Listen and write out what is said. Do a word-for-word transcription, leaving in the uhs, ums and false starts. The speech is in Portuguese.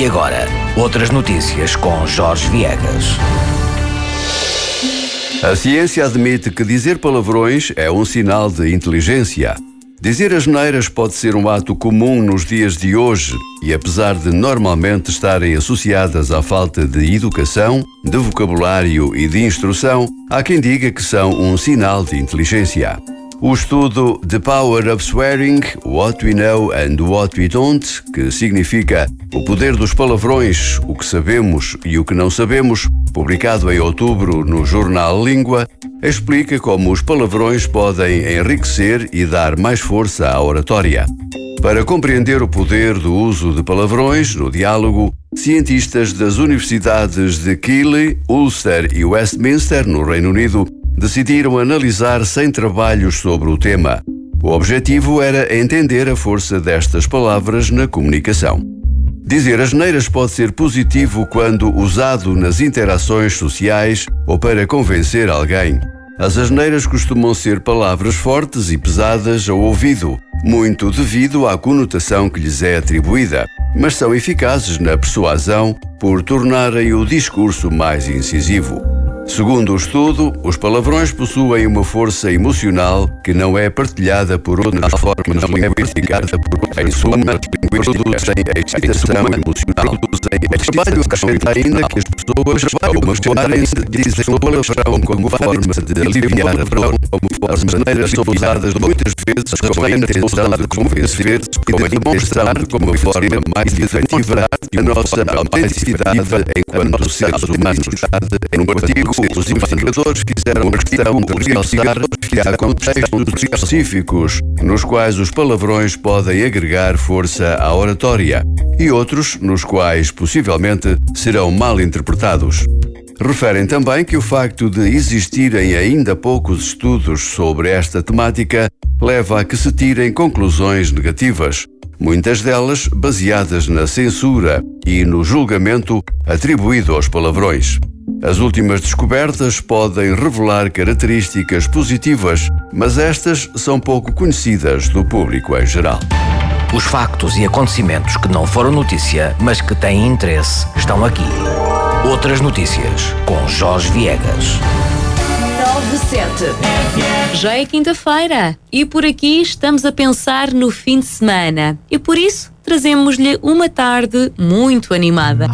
E agora, outras notícias com Jorge Viegas. A ciência admite que dizer palavrões é um sinal de inteligência. Dizer asneiras pode ser um ato comum nos dias de hoje e, apesar de normalmente estarem associadas à falta de educação, de vocabulário e de instrução, há quem diga que são um sinal de inteligência. O estudo The Power of Swearing, What We Know and What We Don't, que significa o poder dos palavrões, o que sabemos e o que não sabemos, publicado em outubro no jornal Língua, explica como os palavrões podem enriquecer e dar mais força à oratória. Para compreender o poder do uso de palavrões no diálogo, cientistas das universidades de Keele, Ulster e Westminster, no Reino Unido, decidiram analisar cem trabalhos sobre o tema. O objetivo era entender a força destas palavras na comunicação. Dizer asneiras pode ser positivo quando usado nas interações sociais ou para convencer alguém. As asneiras costumam ser palavras fortes e pesadas ao ouvido, muito devido à conotação que lhes é atribuída, mas são eficazes na persuasão por tornarem o discurso mais incisivo. Segundo o estudo, os palavrões possuem uma força emocional que não é partilhada por outras formas, não é partilhada por outras. Em suma, produzem excitação emocional. O trabalho acrescenta ainda que as pessoas, ao magoarem-se, dizem o palavrão como forma de aliviar a dor, como as maneiras são usadas muitas vezes com a intenção de convencer e de demonstrar como a forma mais efetiva e a nossa autenticidade enquanto seres humanos. Em um artigo, os investigadores fizeram a questão de realçar que há contextos específicos nos quais os palavrões podem agregar força à oratória e outros nos quais, possivelmente, serão mal interpretados. Referem também que o facto de existirem ainda poucos estudos sobre esta temática leva a que se tirem conclusões negativas, muitas delas baseadas na censura e no julgamento atribuído aos palavrões. As últimas descobertas podem revelar características positivas, mas estas são pouco conhecidas do público em geral. Os factos e acontecimentos que não foram notícia, mas que têm interesse, estão aqui. Outras notícias com Jorge Viegas. nove sete. Já é quinta-feira e por aqui estamos a pensar no fim de semana. E por isso trazemos-lhe uma tarde muito animada.